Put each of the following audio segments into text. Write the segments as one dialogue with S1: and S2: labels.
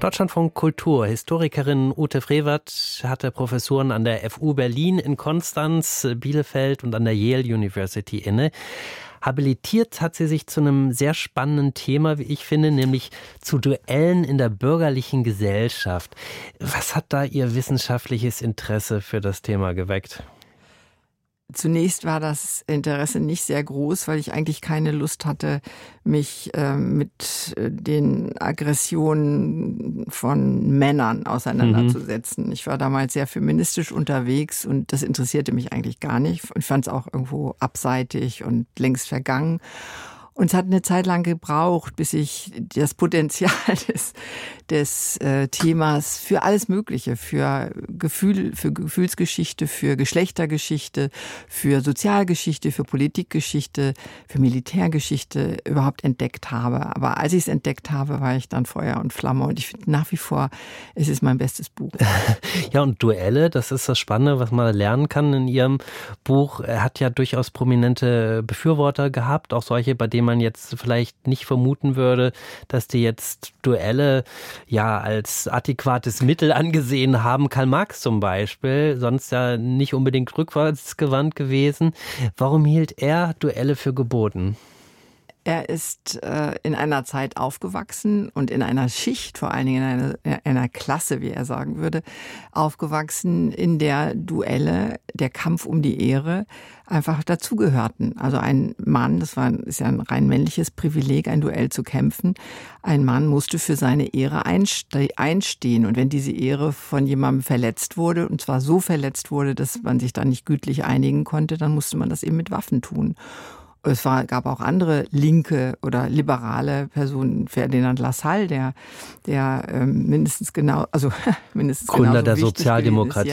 S1: Deutschlandfunk Kultur. Historikerin Ute Frevert hatte Professuren an der FU Berlin in Konstanz, Bielefeld und an der Yale University inne. Habilitiert hat sie sich zu einem sehr spannenden Thema, wie ich finde, nämlich zu Duellen in der bürgerlichen Gesellschaft. Was hat da Ihr wissenschaftliches Interesse für das Thema geweckt?
S2: Zunächst war das Interesse nicht sehr groß, weil ich eigentlich keine Lust hatte, mich mit den Aggressionen von Männern auseinanderzusetzen. Ich war damals sehr feministisch unterwegs und das interessierte mich eigentlich gar nicht. Ich fand es auch irgendwo abseitig und längst vergangen. Und es hat eine Zeit lang gebraucht, bis ich das Potenzial des Themas für alles Mögliche, für Gefühlsgeschichte, für Geschlechtergeschichte, für Sozialgeschichte, für Politikgeschichte, für Militärgeschichte überhaupt entdeckt habe. Aber als ich es entdeckt habe, war ich dann Feuer und Flamme. Und ich finde nach wie vor, es ist mein bestes Buch.
S1: Ja, und Duelle, das ist das Spannende, was man lernen kann in Ihrem Buch. Er hat ja durchaus prominente Befürworter gehabt, auch solche, bei denen man jetzt vielleicht nicht vermuten würde, dass die jetzt Duelle ja als adäquates Mittel angesehen haben. Karl Marx zum Beispiel, sonst ja nicht unbedingt rückwärtsgewandt gewesen. Warum hielt er Duelle für geboten?
S2: Er ist in einer Zeit aufgewachsen und in einer Schicht, vor allen Dingen in einer Klasse, wie er sagen würde, aufgewachsen, in der Duelle, der Kampf um die Ehre einfach dazugehörten. Also ein Mann, ist ja ein rein männliches Privileg, ein Duell zu kämpfen. Ein Mann musste für seine Ehre einstehen. Und wenn diese Ehre von jemandem verletzt wurde, und zwar so verletzt wurde, dass man sich dann nicht gütlich einigen konnte, dann musste man das eben mit Waffen tun. Gab auch andere linke oder liberale Personen, Ferdinand Lassalle, der mindestens Gründer
S1: der Sozialdemokratie.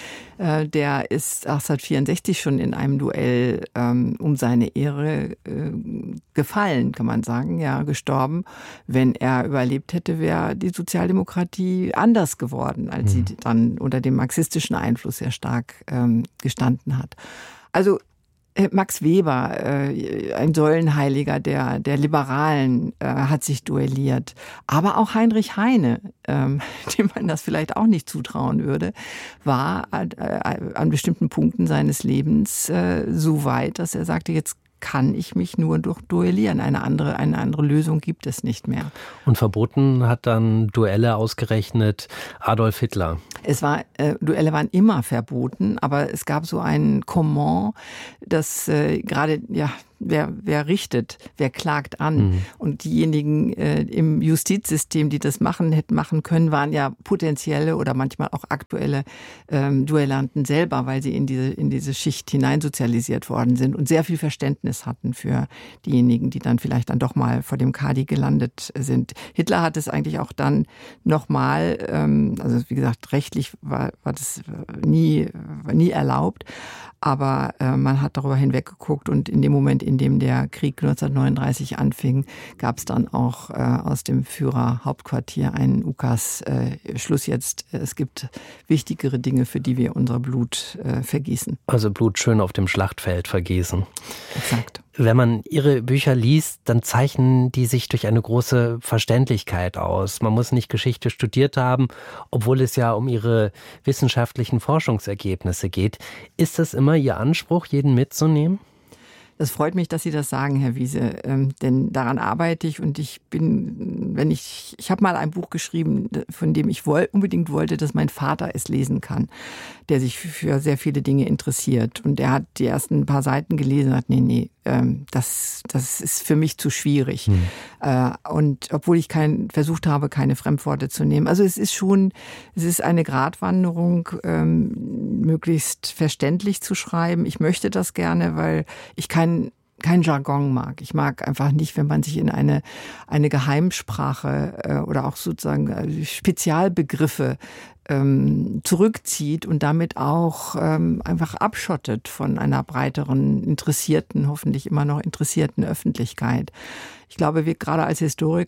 S2: Der ist 1864 schon in einem Duell um seine Ehre gefallen, kann man sagen, ja, gestorben. Wenn er überlebt hätte, wäre die Sozialdemokratie anders geworden, als sie dann unter dem marxistischen Einfluss sehr stark gestanden hat. Also Max Weber, ein Säulenheiliger der Liberalen, hat sich duelliert. Aber auch Heinrich Heine, dem man das vielleicht auch nicht zutrauen würde, war an bestimmten Punkten seines Lebens so weit, dass er sagte, jetzt kann ich mich nur durch Duellieren. Eine andere Lösung gibt es nicht mehr.
S1: Und verboten hat dann Duelle ausgerechnet Adolf Hitler.
S2: Duelle waren immer verboten, aber es gab so ein Comment, das gerade, ja, wer richtet, wer klagt an. Und diejenigen im Justizsystem, die das hätten machen können, waren ja potenzielle oder manchmal auch aktuelle Duellanten selber, weil sie in diese Schicht hineinsozialisiert worden sind und sehr viel Verständnis hatten für diejenigen, die dann vielleicht dann doch mal vor dem Kadi gelandet sind. Hitler hat es eigentlich auch dann nochmal, also wie gesagt, rechtlich war das nie erlaubt, aber man hat darüber hinweggeguckt und in dem Moment, in dem der Krieg 1939 anfing, gab es dann auch aus dem Führerhauptquartier einen Ukas, Schluss jetzt, es gibt wichtigere Dinge, für die wir unser Blut vergießen.
S1: Also Blut schön auf dem Schlachtfeld vergießen.
S2: Exakt.
S1: Wenn man Ihre Bücher liest, dann zeichnen die sich durch eine große Verständlichkeit aus. Man muss nicht Geschichte studiert haben, obwohl es ja um Ihre wissenschaftlichen Forschungsergebnisse geht. Ist das immer Ihr Anspruch, jeden mitzunehmen?
S2: Das freut mich, dass Sie das sagen, Herr Wiese, denn daran arbeite ich und ich habe mal ein Buch geschrieben, von dem ich unbedingt wollte, dass mein Vater es lesen kann, der sich für sehr viele Dinge interessiert. Und er hat die ersten paar Seiten gelesen und hat, nee, das ist für mich zu schwierig. Und obwohl ich versucht habe, keine Fremdworte zu nehmen. Also es ist eine Gratwanderung, möglichst verständlich zu schreiben. Ich möchte das gerne, weil ich kein Jargon mag. Ich mag einfach nicht, wenn man sich in eine Geheimsprache oder auch sozusagen Spezialbegriffe zurückzieht und damit auch einfach abschottet von einer breiteren, hoffentlich immer noch interessierten Öffentlichkeit. Ich glaube, wir gerade als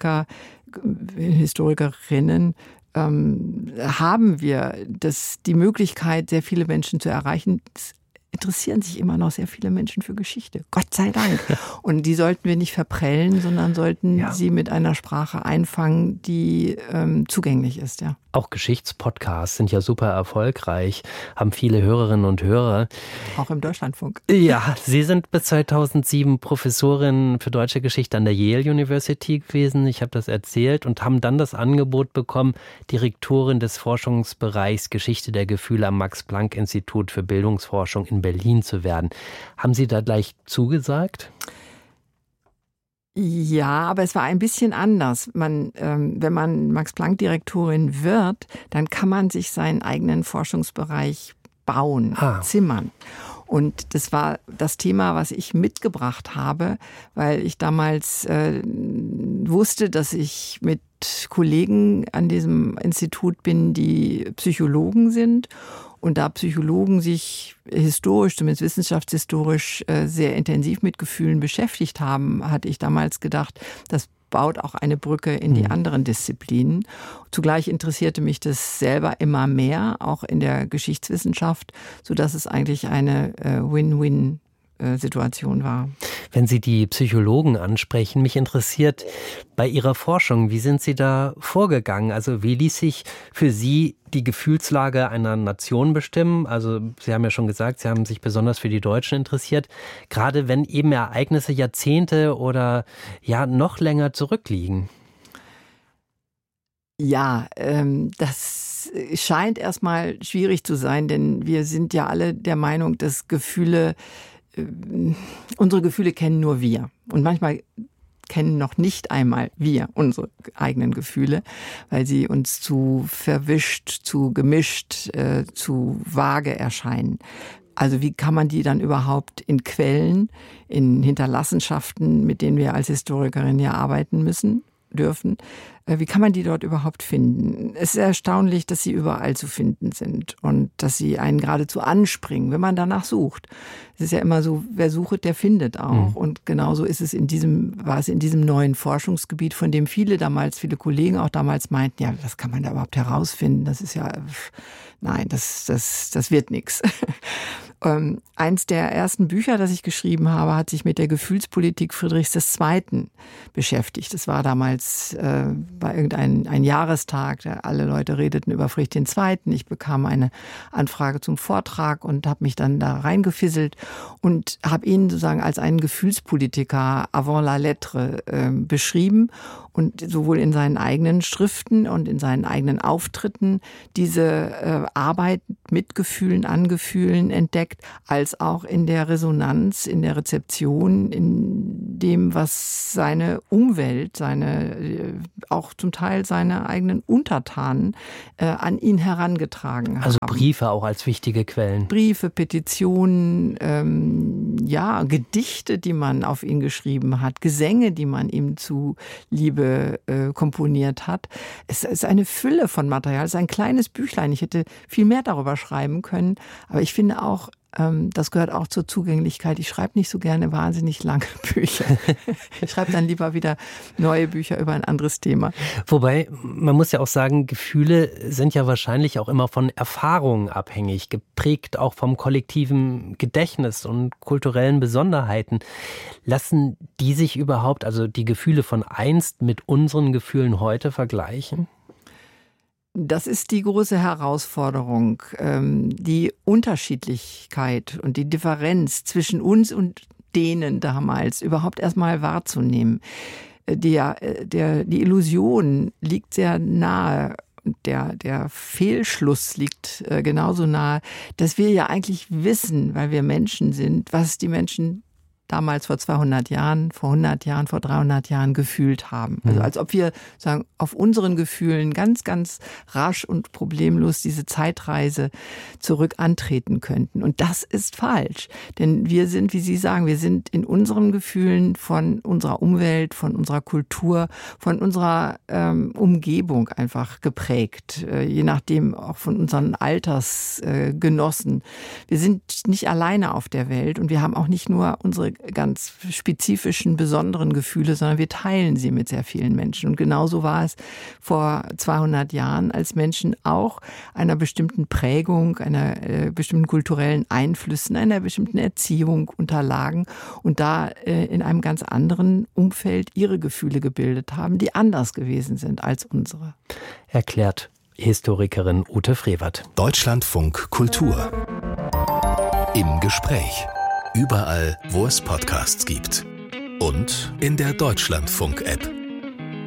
S2: Historikerinnen haben wir die Möglichkeit, sehr viele Menschen zu erreichen. interessieren sich immer noch sehr viele Menschen für Geschichte. Gott sei Dank. Und die sollten wir nicht verprellen, sondern sollten sie mit einer Sprache einfangen, die zugänglich ist. Ja.
S1: Auch Geschichtspodcasts sind ja super erfolgreich, haben viele Hörerinnen und Hörer.
S2: Auch im Deutschlandfunk.
S1: Ja, Sie sind bis 2007 Professorin für Deutsche Geschichte an der Yale University gewesen. Ich habe das erzählt und haben dann das Angebot bekommen, Direktorin des Forschungsbereichs Geschichte der Gefühle am Max-Planck-Institut für Bildungsforschung in Berlin zu werden. Haben Sie da gleich zugesagt?
S2: Ja, aber es war ein bisschen anders. Wenn man Max-Planck-Direktorin wird, dann kann man sich seinen eigenen Forschungsbereich bauen, zimmern. Und das war das Thema, was ich mitgebracht habe, weil ich damals wusste, dass ich mit Kollegen an diesem Institut bin, die Psychologen sind. Und da Psychologen sich historisch, zumindest wissenschaftshistorisch, sehr intensiv mit Gefühlen beschäftigt haben, hatte ich damals gedacht, das baut auch eine Brücke in die anderen Disziplinen. Zugleich interessierte mich das selber immer mehr, auch in der Geschichtswissenschaft, sodass es eigentlich eine Win-Win-Situation war.
S1: Wenn Sie die Psychologen ansprechen, mich interessiert bei Ihrer Forschung, wie sind Sie da vorgegangen? Also wie ließ sich für Sie die Gefühlslage einer Nation bestimmen? Also Sie haben ja schon gesagt, Sie haben sich besonders für die Deutschen interessiert, gerade wenn eben Ereignisse Jahrzehnte oder noch länger zurückliegen.
S2: Ja, das scheint erstmal schwierig zu sein, denn wir sind ja alle der Meinung, dass unsere Gefühle kennen nur wir. Und manchmal kennen noch nicht einmal wir unsere eigenen Gefühle, weil sie uns zu verwischt, zu gemischt, zu vage erscheinen. Also wie kann man die dann überhaupt in Quellen, in Hinterlassenschaften, mit denen wir als Historikerin ja arbeiten dürfen, wie kann man die dort überhaupt finden? Es ist erstaunlich, dass sie überall zu finden sind und dass sie einen geradezu anspringen, wenn man danach sucht. Es ist ja immer so, wer sucht, der findet auch. Und genauso ist es war es in diesem neuen Forschungsgebiet, von dem viele Kollegen auch damals meinten, ja, was kann man da überhaupt herausfinden? Das ist ja, nein, das wird nichts. Eins der ersten Bücher, das ich geschrieben habe, hat sich mit der Gefühlspolitik Friedrichs II. Beschäftigt. Das war damals bei irgendein Jahrestag, alle Leute redeten über Friedrich II. Ich bekam eine Anfrage zum Vortrag und habe mich dann da reingefisselt und habe ihn sozusagen als einen Gefühlspolitiker avant la lettre beschrieben und sowohl in seinen eigenen Schriften und in seinen eigenen Auftritten diese Arbeit mit Gefühlen, an Gefühlen entdeckt, als auch in der Resonanz, in der Rezeption, in dem, was seine Umwelt, auch zum Teil seine eigenen Untertanen an ihn herangetragen haben.
S1: Also Briefe auch als wichtige Quellen.
S2: Briefe, Petitionen, Gedichte, die man auf ihn geschrieben hat, Gesänge, die man ihm zuliebe komponiert hat. Es ist eine Fülle von Material. Es ist ein kleines Büchlein. Ich hätte viel mehr darüber schreiben können. Aber ich finde auch, das gehört auch zur Zugänglichkeit. Ich schreibe nicht so gerne wahnsinnig lange Bücher. Ich schreibe dann lieber wieder neue Bücher über ein anderes Thema.
S1: Wobei, man muss ja auch sagen, Gefühle sind ja wahrscheinlich auch immer von Erfahrungen abhängig, geprägt auch vom kollektiven Gedächtnis und kulturellen Besonderheiten. Lassen die sich überhaupt, also die Gefühle von einst mit unseren Gefühlen heute vergleichen?
S2: Das ist die große Herausforderung, die Unterschiedlichkeit und die Differenz zwischen uns und denen damals überhaupt erstmal wahrzunehmen. Die Illusion liegt sehr nahe. Der Fehlschluss liegt genauso nahe, dass wir ja eigentlich wissen, weil wir Menschen sind, was die Menschen damals vor 200 Jahren, vor 100 Jahren, vor 300 Jahren gefühlt haben. Also als ob wir sagen, auf unseren Gefühlen ganz, ganz rasch und problemlos diese Zeitreise zurück antreten könnten. Und das ist falsch. Denn wir sind, wie Sie sagen, wir sind in unseren Gefühlen von unserer Umwelt, von unserer Kultur, von unserer Umgebung einfach geprägt. Je nachdem auch von unseren Altersgenossen. Wir sind nicht alleine auf der Welt und wir haben auch nicht nur unsere ganz spezifischen, besonderen Gefühle, sondern wir teilen sie mit sehr vielen Menschen. Und genauso war es vor 200 Jahren, als Menschen auch einer bestimmten Prägung, einer bestimmten kulturellen Einflüssen, einer bestimmten Erziehung unterlagen und da in einem ganz anderen Umfeld ihre Gefühle gebildet haben, die anders gewesen sind als unsere.
S1: Erklärt Historikerin Ute Frevert.
S3: Deutschlandfunk Kultur. Im Gespräch. Überall, wo es Podcasts gibt. Und in der Deutschlandfunk-App.